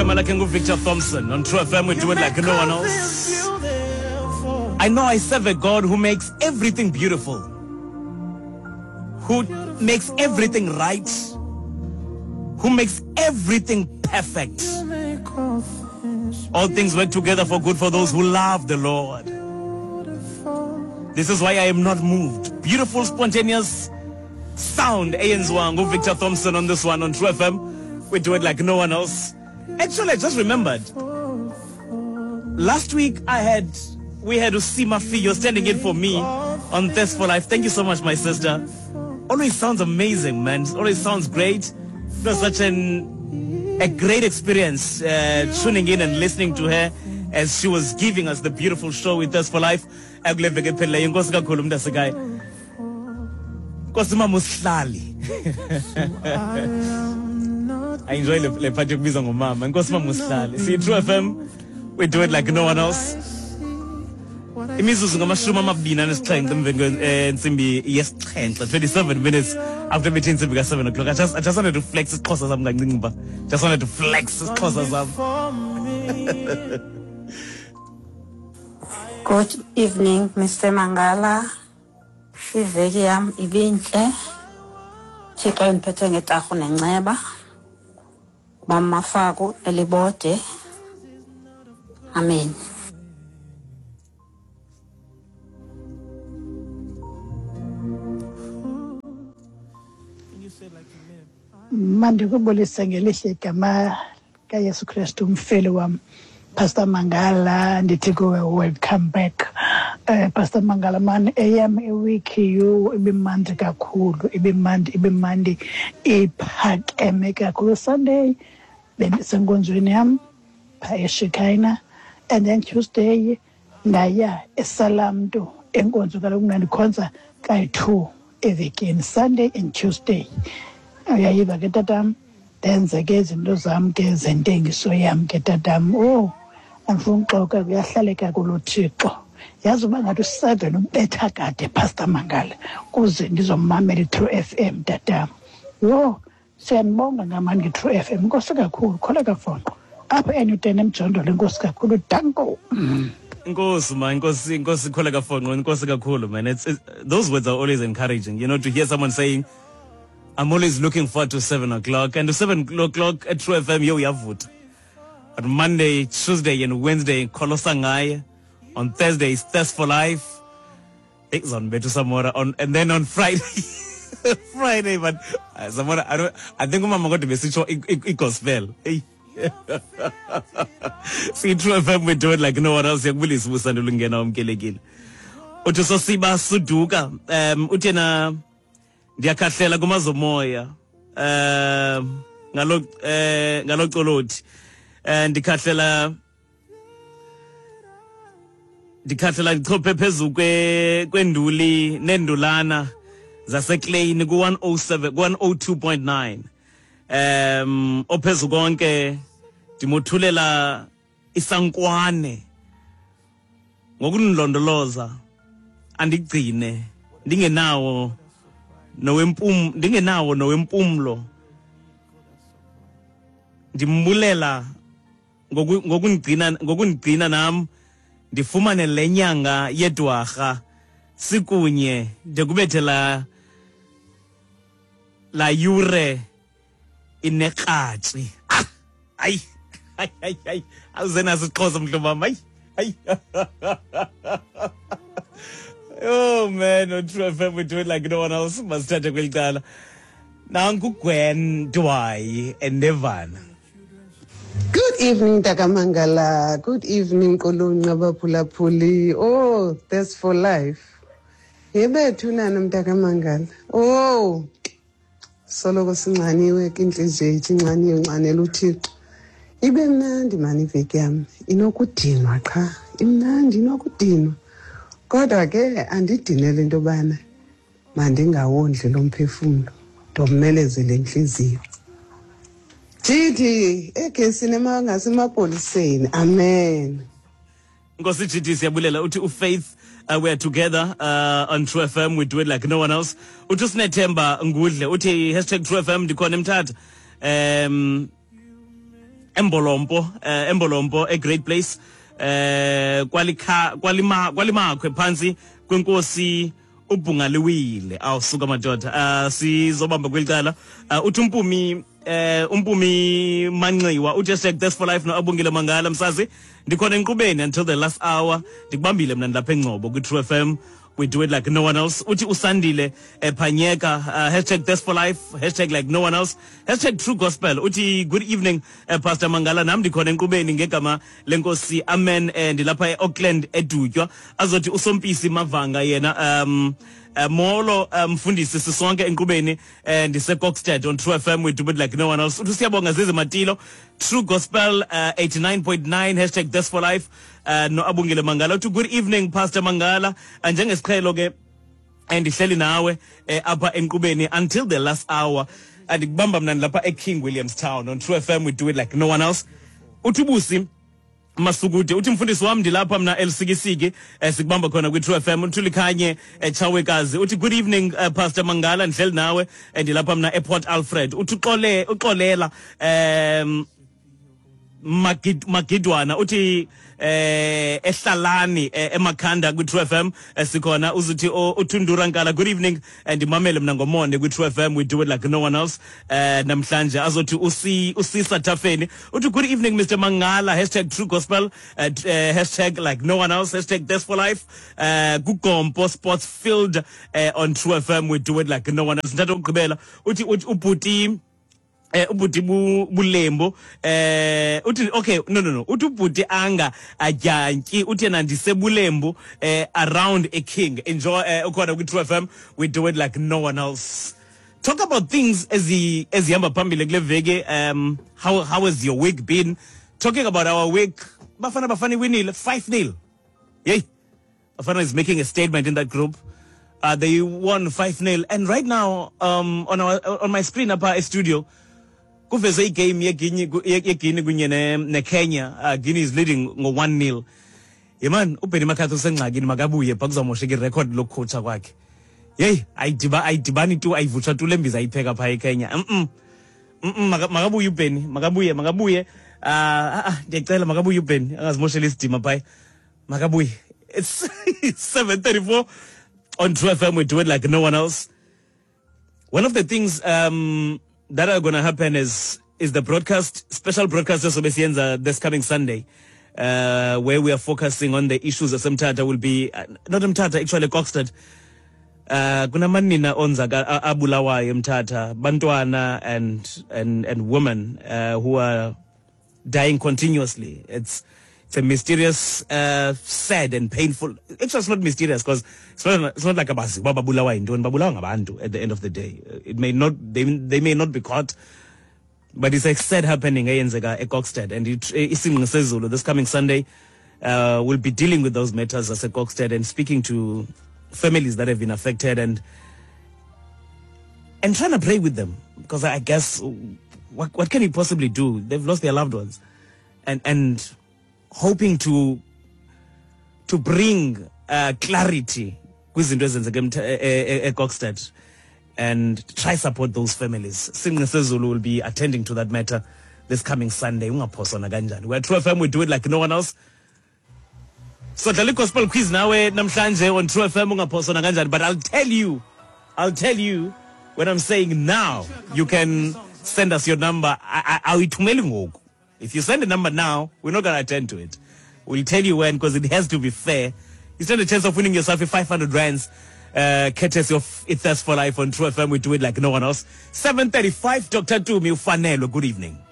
Kamala Kengu Victor Thompson on True FM. We do it like no one else. I know I serve a God who makes everything beautiful, who makes everything right, who makes everything perfect. All things work together for good for those who love the Lord. This is why I am not moved. Beautiful, spontaneous sound. Ayenzwangu Victor Thompson on this one on True FM. We do it like no one else. Actually, I just remembered. Last week we had Usima Fiyo standing in for me on Thirst for Life. Thank you so much, my sister. Always sounds amazing, man. Always sounds great. It was such a great experience tuning in and listening to her as she was giving us the beautiful show with Thirst for Life. I enjoy the part of Bizango Mama and Cosma Muslali. See, True FM, we do it like no one else. It means we're going to be and strength and Simbi yes 27 minutes after meeting Simbi 7 o'clock. I just wanted to flex it cause I'm like just wanted to flex it cause Good evening, Mr. Mangala. Iveki yam ibinhle. Thixo endiphethe ngetarhu nenceba. Mama Faku elibode. Amen. Mande kubulisa ngelihle igama kaYesu Kristu umfeli wam Pastor Mangala ndithi kuwe welcome back. Pastor Mangala man eyam iwiki yo ibimandi kakhulu ibimandi iphakeme kakhulu. Sunday bendisenkonzweni yam pha eShikayina, and then Tuesday ndaya eSalamto enkonzo kaloku ndandikhonza kayi-2 evekini, Sunday and Tuesday. Uyayiva ke tatam ndenze ke izinto zam ke zentengiso yam ke tatam. Andifuna uxoka kuyahlaleka kulo Thixo. Yazi uba ngathi u7 ubetha kade Pastor Mangala kuze ndizommamela True FM tatam. Siyanibonga ngamani nge-True FM. Inkosi kakhulu, kholeka fonqo apha eNewton eMjondolo. Inkosi kakhulu, danko. Inkosi man, inkosi kholeka fonqo, inkosi kakhulu man. Those words are always encouraging, you know, to hear someone saying I'm always looking forward to 7 o'clock. And to 7 o'clock at True FM, yo, yavut. On Monday, Tuesday, and Wednesday, Kolosangai. On Thursday, it's Thirst for Life. It's on Betu Samora. And then on Friday, Friday, but Samora, I think I'm going to be such a gospel. See, True FM, we do it like no one else. Yang Willis Musandulungena Umkelegil. Utuso Siba Suduka. Utena. Ndiyakahlela kumazomoya ngalo Xoloti ndikahlela ndichophe phezu kwenduli nendulana zaseKleyini ku 102.9 ophezu konke ndimothulela isankwane ngokunilondoloza andigcine ndingenawo nowempumlo ndimbulela ngokundigcina nam ndifumane lenyanga yedwarha sikunye ndekubethe la yure ineqatsi. Ay awuzena sixhosa mhlobo wami. Ay oh man, on True FM we do it like no one else. Masithathe kwelicala. Nanku Gwen Dwai and Nevana. Good evening, Takamangala. Good evening, Kolunga Bapulapuli. Oh, Thirst for Life. Yebe tunanam Takamangala. Oh, solo kosinxaniwe kinhliziyo ithinxaniwe nxanela uThixo. Ibe mnandi mani iveki yami. Inokudinwa qha. Imnandi inokudinwa. Kodwa ke andidinele into bana mandingawondli lo mphefumulo ndommelezele inhliziyo. Titi ekesini ngasemapoliseni. Amen. Nkosi Titi siyabulela uthi uFaith we're together on True FM, we do it like no one else. Uthi Sinethemba Ngudle uthi #True FM ndikhona eMthatha. Embolompo, a great place. Kwalimakhwe phansi kwenkosi ubhungaliwile awusuka madoda sizobamba kwelicala uthi umpumi manxiwa uthi #That's for life no Abungile Mangala msazi ndikhona enkqubeni until the last hour ndikubambile mna ndilapha eNgcobo kwi-True FM. We do it like no one else. Uti Usandile Panyeka #That's for life #like no one else #True Gospel. Uti good evening Pastor Mangala nam ndikhona enkqubeni ngegama lenkosi amen ndilapha eAuckland edutywa azothi usompisi mavanga yena molo mfundisi sisonke enkqubeni ndise-Kokstad on True FM. We do it like no one else. Uthi siyabonga zize matilo True Gospel 89.9 #That's for life no Abungile Mangala. Uthi good evening Pastor Mangala njengesiqhelo ke ndihleli nawe apha enkqubeni until the last hour andikubamba mna lapha eKing Williamstown on True FM. We do it like no one else. Uthi Busi Masukude uthi mfundisi wami ndilapha mna elsikisiki sikubamba khona kwi-True FM. Uthlikhanye Chawekazi uthi good evening Pastor Mangala ndihleli nawe ndilapha mna ePort Alfred. Uthi uxolela Magidwana uthi ehlalani emakhanda kwi-True FM sikhona uzuthi uthundura nkala good evening ndimamele mna ngomonde kwi-True FM. We do it like no one else. Namhlanje azothi usisa Thafeni uthi good evening Mr Mangala #True Gospel #like no one else #That's for life kuGompo Sports Field on True FM. We do it like no one else. Ntatha ukugqibela uthi ubhuti ubhuti bulembo uthi okay no uthi ubhuti anga ajantyi uthi yena ndisebulembo around a king. Enjoy ukhona kwi-True FM. We do it like no one else. Talk about things ezihamba phambili kule veki. How has your week been? Talking about our week, Bafana winile 5-0. Yay, Bafana is making a statement in that group. They won 5-0 and right now on my screen up at studio kuveze igame yeGuinea kunye neKenya. Guinea is leading ngo 1-0. Yeman uBenny McCarthy usengxakini makabuye bakuzamosheka irecord lokhocha kwakhe. Hey ayidibani tu ayivutsha tu lembiza ayipheka pha eKenya. Makabuye uBenny makabuye ndiyacela makabuye uBenny angazimoshela isidima pha. Makabuye. It's 7:34 on True FM. We do it like no one else. One of the things that are going to happen is the special broadcast of Sobesienza this coming Sunday, where we are focusing on the issues of Mthatha. Will be not Mthatha, actually Kokstad. Kuna manina onzaga abulawayo Mthatha, bantwana and women who are dying continuously. It's a mysterious, sad and painful. Actually, it's not mysterious because it's not like a babulawa indon babulawa ngabantu at the end of the day. It may not, they may not be caught, but it's a sad happening at Kokstad. And this coming Sunday, we'll be dealing with those matters as a Kokstad and speaking to families that have been affected and trying to pray with them, because I guess what can you possibly do? They've lost their loved ones, and hoping to bring clarity kwizinto ezenzeke eKokstad and try support those families. Singing Sezulu will be attending to that matter this coming Sunday. Ungaphosana kanjani. We're True FM. We do it like no one else. So dlala gospel quiz nawe namhlanje on True FM ungaphosana kanjani. But I'll tell you when I'm saying now, you can send us your number. Awithumeli ngoku. If you send a number now, we're not going to attend to it. We'll tell you when, because it has to be fair. You stand a chance of winning yourself a 500 rands, courtesy of That's for Life on True FM. We do it like no one else. 7:35, Dr. Tumi Ufanelo. Good evening.